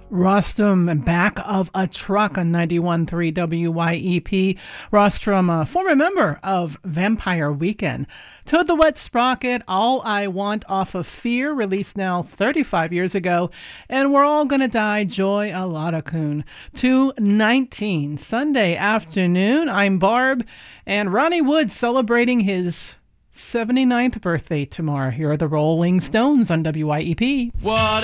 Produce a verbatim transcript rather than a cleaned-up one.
Rostrum, back of a truck on ninety-one point three W Y E P. Rostrum, a former member of Vampire Weekend. Toad the Wet Sprocket, All I Want Off of Fear, released now thirty-five years ago. And We're All Gonna Die, Joy Aladakun. two nineteen, Sunday afternoon. I'm Barb, and Ronnie Wood celebrating his seventy-ninth birthday tomorrow. Here are the Rolling Stones on W Y E P. What